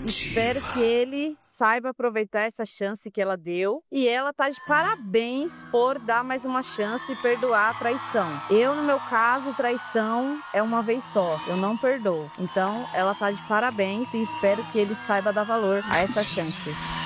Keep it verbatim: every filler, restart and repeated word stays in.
Espero que ele saiba aproveitar essa chance que ela deu. E ela tá de parabéns por dar mais uma chance e perdoar a traição. Eu, no meu caso, traição é uma vez só. Eu não perdoo. Então, ela tá de parabéns e espero que ele saiba dar valor a essa chance.